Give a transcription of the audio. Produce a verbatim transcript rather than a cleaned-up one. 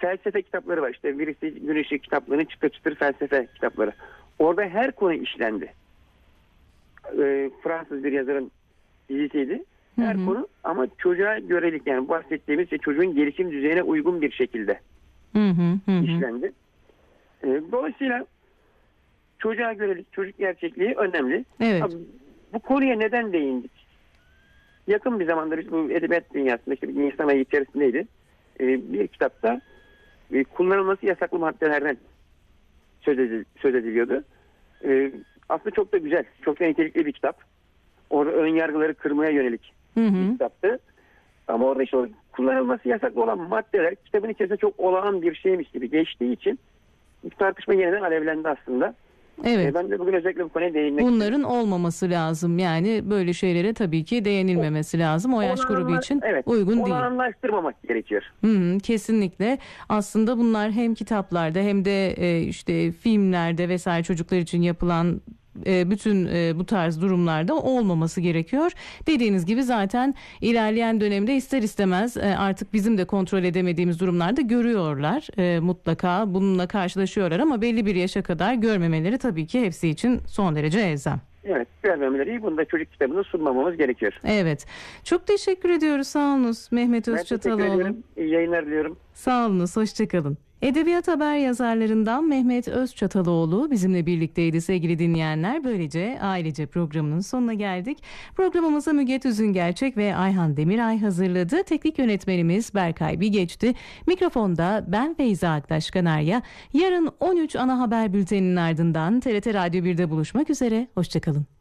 felsefe kitapları var. İşte birisi Gün Işığı kitaplarının çıtır çıtır felsefe kitapları. Orada her konu işlendi. E, Fransız bir yazarın dizisiydi. Her hı hı. konu ama çocuğa görelik, yani bahsettiğimiz şey çocuğun gelişim düzeyine uygun bir şekilde hı hı hı. işlendi. E, dolayısıyla çocuğa görelik, çocuk gerçekliği önemli. Evet. Abi, bu konuya neden değindik? Yakın bir zamandır işte bu edebiyat dünyasında, işte bir Nisan ayı içerisindeydi. E, bir kitapta e, kullanılması yasaklı maddelerden söz, edil, söz ediliyordu. E, aslında çok da güzel, çok da nitelikli bir kitap. Orada ön yargıları kırmaya yönelik hı hı. bir kitaptı. Ama orada işte o kullanılması yasaklı olan maddeler kitabın içerisinde çok olağan bir şeymiş gibi geçtiği için bu tartışma yeniden alevlendi aslında. Evet. E ben de bugün özellikle bu konuya değinmek Bunların istedim. olmaması lazım. Yani böyle şeylere tabii ki değinilmemesi lazım. O yaş grubu için evet, uygun değil. Olağanlaştırmamak gerekiyor. Hı hı, kesinlikle. Aslında bunlar hem kitaplarda hem de e, işte filmlerde vesaire çocuklar için yapılan e, bütün e, bu tarz durumlarda olmaması gerekiyor. Dediğiniz gibi zaten ilerleyen dönemde ister istemez e, artık bizim de kontrol edemediğimiz durumlarda görüyorlar. E, mutlaka bununla karşılaşıyorlar ama belli bir yaşa kadar görmemeleri tabii ki hepsi için son derece elzem. Evet, görmemeleri iyi. Bunu da çocuk kitabını sunmamamız gerekiyor. Evet. Çok teşekkür ediyoruz. Sağ olunuz Mehmet Özçataloğlu. Ben teşekkür ediyorum. İyi yayınlar diliyorum. Sağ olunuz. Hoşçakalın. Edebiyat haber yazarlarından Mehmet Özçataloğlu bizimle birlikteydi sevgili dinleyenler. Böylece Ailece programının sonuna geldik. Programımızı Müge Tüzüngerçek ve Ayhan Demiray hazırladı. Teknik yönetmenimiz Berkay Bigeç'ti. Mikrofonda ben Feyza Aktaş Kanarya. Yarın on üç ana haber bülteninin ardından T R T Radyo birde buluşmak üzere. Hoşçakalın.